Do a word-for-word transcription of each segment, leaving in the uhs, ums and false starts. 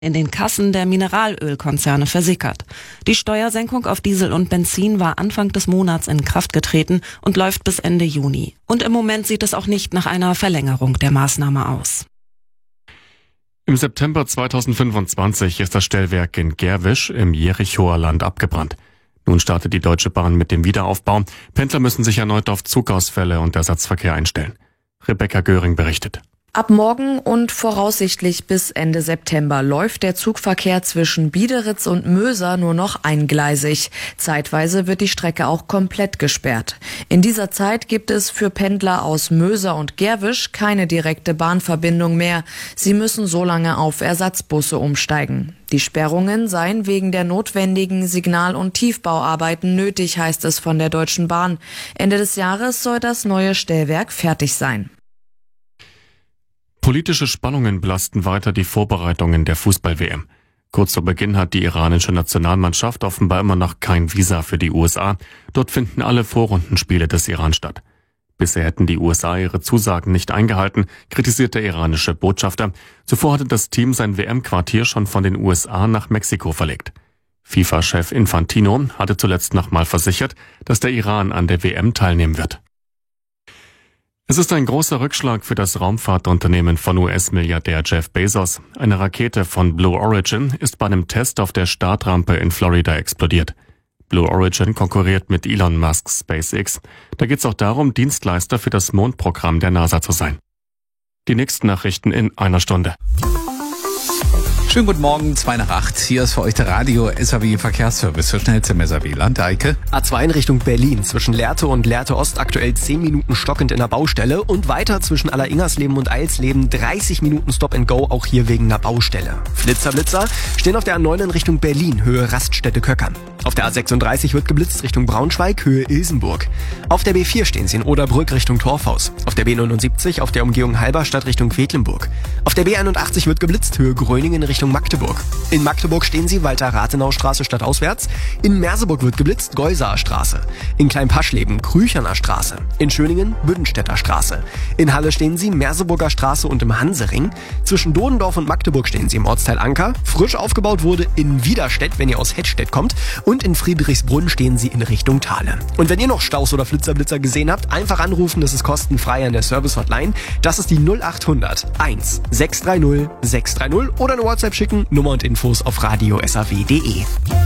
in den Kassen der Mineralölkonzerne versickert. Die Steuersenkung auf Diesel und Benzin war Anfang des Monats in Kraft getreten und läuft bis Ende Juni. Und im Moment sieht es auch nicht nach einer Verlängerung der Maßnahme aus. Im September zweitausendfünfundzwanzig ist das Stellwerk in Gerwisch im Jerichoer Land abgebrannt. Nun startet die Deutsche Bahn mit dem Wiederaufbau. Pendler müssen sich erneut auf Zugausfälle und Ersatzverkehr einstellen. Rebecca Göring berichtet. Ab morgen und voraussichtlich bis Ende September läuft der Zugverkehr zwischen Biederitz und Möser nur noch eingleisig. Zeitweise wird die Strecke auch komplett gesperrt. In dieser Zeit gibt es für Pendler aus Möser und Gerwisch keine direkte Bahnverbindung mehr. Sie müssen so lange auf Ersatzbusse umsteigen. Die Sperrungen seien wegen der notwendigen Signal- und Tiefbauarbeiten nötig, heißt es von der Deutschen Bahn. Ende des Jahres soll das neue Stellwerk fertig sein. Politische Spannungen belasten weiter die Vorbereitungen der Fußball-W M. Kurz zu Beginn hat die iranische Nationalmannschaft offenbar immer noch kein Visa für die U S A. Dort finden alle Vorrundenspiele des Iran statt. Bisher hätten die U S A ihre Zusagen nicht eingehalten, kritisiert der iranische Botschafter. Zuvor hatte das Team sein W M-Quartier schon von den U S A nach Mexiko verlegt. FIFA-Chef Infantino hatte zuletzt nochmal versichert, dass der Iran an der W M teilnehmen wird. Es ist ein großer Rückschlag für das Raumfahrtunternehmen von U S-Milliardär Jeff Bezos. Eine Rakete von Blue Origin ist bei einem Test auf der Startrampe in Florida explodiert. Blue Origin konkurriert mit Elon Musks SpaceX. Da geht es auch darum, Dienstleister für das Mondprogramm der NASA zu sein. Die nächsten Nachrichten in einer Stunde. Schönen guten Morgen, zwei nach acht. Hier ist für euch der Radio S A W Verkehrsservice für schnellste im S A W-Land. Eike. A zwei in Richtung Berlin. Zwischen Lehrte und Lehrte Ost aktuell zehn Minuten stockend in der Baustelle. Und weiter zwischen Alleringersleben und Eilsleben dreißig Minuten Stop and Go, auch hier wegen einer Baustelle. Flitzer, Blitzer stehen auf der A neun in Richtung Berlin, Höhe Raststätte Köckern. Auf der A sechsunddreißig wird geblitzt Richtung Braunschweig, Höhe Ilsenburg. Auf der B vier stehen sie in Oderbrück Richtung Torfhaus. Auf der B neunundsiebzig auf der Umgehung Halberstadt Richtung Quedlinburg. Auf der B einundachtzig wird geblitzt, Höhe Gröningen Richtung Magdeburg. In Magdeburg stehen sie Walter-Rathenau-Straße stadtauswärts. In Merseburg wird geblitzt, Geusaer Straße. In Kleinpaschleben Krücherner Straße. In Schöningen Büdenstädter Straße. In Halle stehen sie Merseburger Straße und im Hansering. Zwischen Dodendorf und Magdeburg stehen sie im Ortsteil Anker. Frisch aufgebaut wurde in Widerstedt, wenn ihr aus Hettstedt kommt. Und in Friedrichsbrunn stehen sie in Richtung Thale. Und wenn ihr noch Staus oder Flitzerblitzer gesehen habt, einfach anrufen, das ist kostenfrei an der Service-Hotline. Das ist die null acht hundert eins sechs drei null sechs drei null oder eine WhatsApp schicken, Nummer und Infos auf radio s a w punkt d e.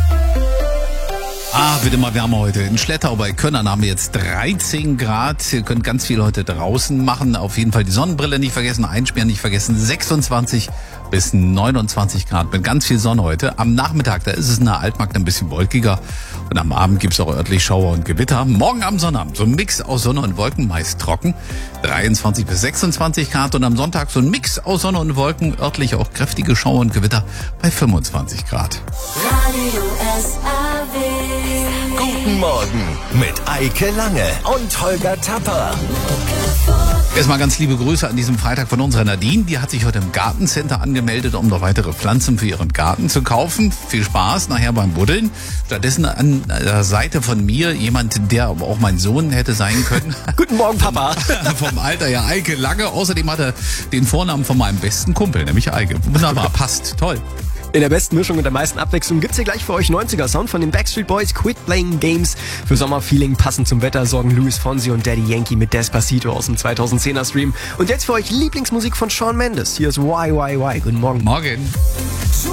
Ah, wird immer wärmer heute. In Schlettau bei Könnern haben wir jetzt dreizehn Grad. Ihr könnt ganz viel heute draußen machen. Auf jeden Fall die Sonnenbrille nicht vergessen, einsperren nicht vergessen. sechsundzwanzig bis neunundzwanzig Grad mit ganz viel Sonne heute. Am Nachmittag, da ist es in der Altmark ein bisschen wolkiger. Und am Abend gibt's auch örtlich Schauer und Gewitter. Morgen am Sonnabend so ein Mix aus Sonne und Wolken, meist trocken. dreiundzwanzig bis sechsundzwanzig Grad. Und am Sonntag so ein Mix aus Sonne und Wolken, örtlich auch kräftige Schauer und Gewitter bei fünfundzwanzig Grad. Radio S A W. Guten Morgen mit Eike Lange und Holger Tapper. Erstmal ganz liebe Grüße an diesem Freitag von unserer Nadine. Die hat sich heute im Gartencenter angemeldet, um noch weitere Pflanzen für ihren Garten zu kaufen. Viel Spaß nachher beim Buddeln. Stattdessen an der Seite von mir jemand, der aber auch mein Sohn hätte sein können. Guten Morgen, Papa. Vom Alter ja, Eike Lange. Außerdem hat er den Vornamen von meinem besten Kumpel, nämlich Eike. Wunderbar, passt. Toll. In der besten Mischung und der meisten Abwechslung gibt's hier gleich für euch neunziger Sound von den Backstreet Boys, Quit Playing Games. Für Sommerfeeling passend zum Wetter sorgen Luis Fonsi und Daddy Yankee mit Despacito aus dem zweitausendzehner Stream. Und jetzt für euch Lieblingsmusik von Shawn Mendes. Hier ist Y Y Y. Guten Morgen. Morgen.